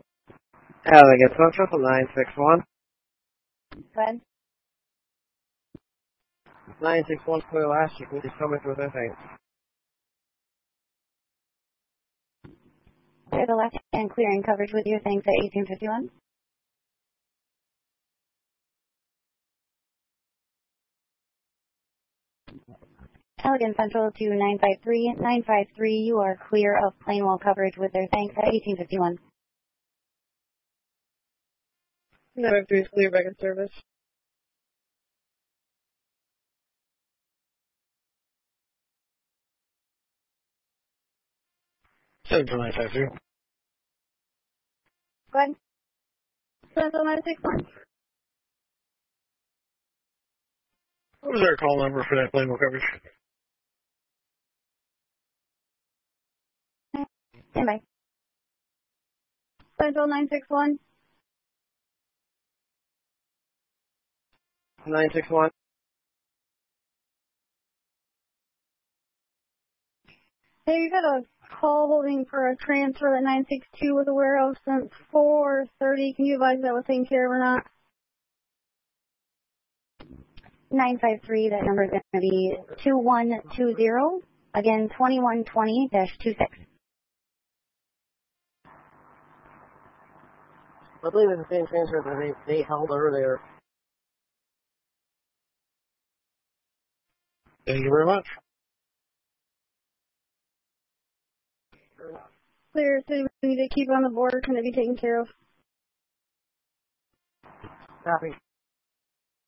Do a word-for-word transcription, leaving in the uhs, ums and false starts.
Allegan Central nine six one. Go ahead. nine six one clear last. You can just come in with anything. Clear the left and clearing coverage with your thanks at eighteen fifty-one. Allegan Central to nine five three. nine five three, you are clear of Plainwell coverage with their thanks at eighteen fifty-one. nine five three is clear back in service. Central nine five three. Go ahead. Central nine six one. What was our call number for that Plainwell coverage? Stand by. Central nine six one. nine six one. Hey, you got a call holding for a transfer that nine six two was aware of since four thirty. Can you advise that was taken care of or not? nine five three, that number is going to be two one two zero. Again, twenty-one twenty dash two six. I believe it's the same transfer that they, they held earlier. Thank you very much. Clear, so we need to keep on the board. Can it be taken care of? Copy.